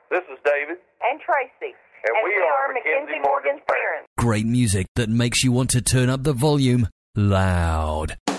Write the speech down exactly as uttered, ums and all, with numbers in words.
This is David. And Tracy. And, and we, we are are Mackenzie Morgan's parents. Great music that makes you want to turn up the volume loud.